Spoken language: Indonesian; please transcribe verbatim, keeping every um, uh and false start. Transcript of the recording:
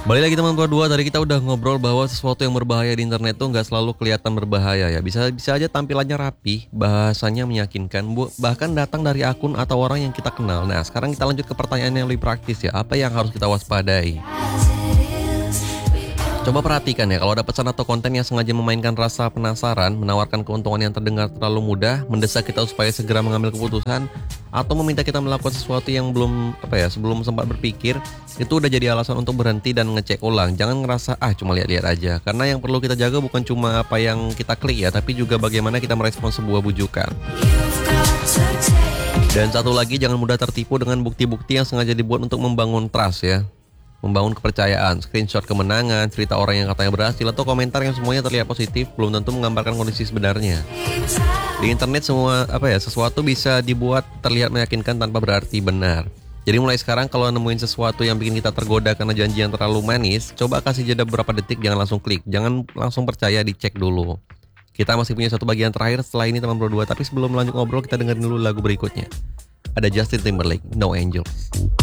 Balik lagi teman berdua, tadi kita udah ngobrol bahwa sesuatu yang berbahaya di internet tuh nggak selalu kelihatan berbahaya ya. Bisa bisa aja tampilannya rapi, bahasanya meyakinkan, bu- bahkan datang dari akun atau orang yang kita kenal. Nah, sekarang kita lanjut ke pertanyaan yang lebih praktis ya. Apa yang harus kita waspadai? Coba perhatikan ya, kalau ada pesan atau konten yang sengaja memainkan rasa penasaran, menawarkan keuntungan yang terdengar terlalu mudah, mendesak kita supaya segera mengambil keputusan, atau meminta kita melakukan sesuatu yang belum apa ya, sebelum sempat berpikir, itu udah jadi alasan untuk berhenti dan ngecek ulang. Jangan ngerasa ah cuma lihat-lihat aja, karena yang perlu kita jaga bukan cuma apa yang kita klik ya, tapi juga bagaimana kita merespon sebuah bujukan. Dan satu lagi, jangan mudah tertipu dengan bukti-bukti yang sengaja dibuat untuk membangun trust ya. Membangun kepercayaan, screenshot kemenangan, cerita orang yang katanya berhasil, atau komentar yang semuanya terlihat positif belum tentu menggambarkan kondisi sebenarnya. Di internet semua apa ya, sesuatu bisa dibuat terlihat meyakinkan tanpa berarti benar. Jadi mulai sekarang kalau nemuin sesuatu yang bikin kita tergoda karena janji yang terlalu manis, coba kasih jeda beberapa detik, jangan langsung klik, jangan langsung percaya, dicek dulu. Kita masih punya satu bagian terakhir setelah ini teman berdua, tapi sebelum lanjut ngobrol kita dengerin dulu lagu berikutnya. Ada Justin Timberlake, No Angels.